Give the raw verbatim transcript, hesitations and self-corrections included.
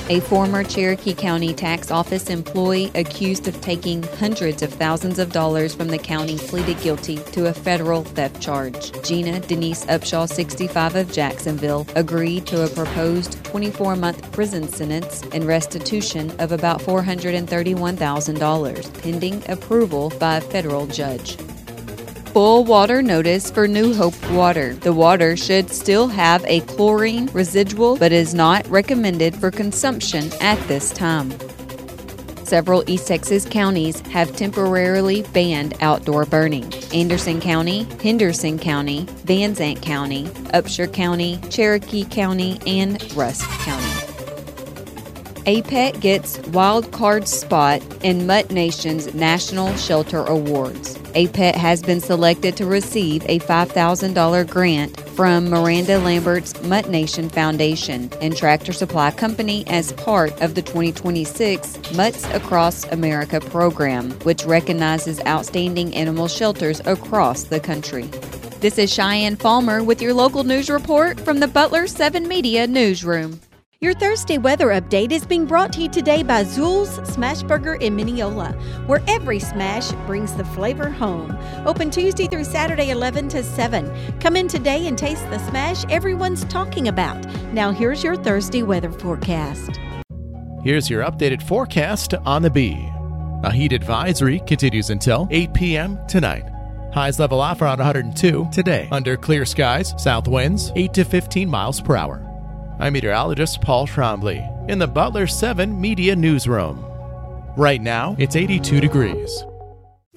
A former Cherokee County Tax Office employee accused of taking hundreds of thousands of dollars from the county pleaded guilty to a federal theft charge. Gina Denise Upshaw, sixty-five, of Jacksonville, agreed to a proposed twenty-four month prison sentence and restitution of about four hundred thirty-one thousand dollars, pending approval by a federal judge. Full water notice for New Hope water. The water should still have a chlorine residual but is not recommended for consumption at this time. Several East Texas counties have temporarily banned outdoor burning. Anderson County, Henderson County, Van Zandt County, Upshur County, Cherokee County, and Rusk County. A P E T gets wild card spot in Mutt Nation's National Shelter Awards. A P E T has been selected to receive a five thousand dollars grant from Miranda Lambert's Mutt Nation Foundation and Tractor Supply Company as part of the twenty twenty-six Mutts Across America program, which recognizes outstanding animal shelters across the country. This is Cheyenne Falmer with your local news report from the Butler seven Media Newsroom. Your Thursday weather update is being brought to you today by Zool's Smash Burger in Mineola, where every smash brings the flavor home. Open Tuesday through Saturday, eleven to seven. Come in today and taste the smash everyone's talking about. Now here's your Thursday weather forecast. Here's your updated forecast on the Bee. A heat advisory continues until eight p.m. tonight. Highs level off around one hundred two today. Under clear skies, south winds eight to fifteen miles per hour. I'm meteorologist Paul Trombley in the Butler seven Media Newsroom. Right now, it's eighty-two degrees.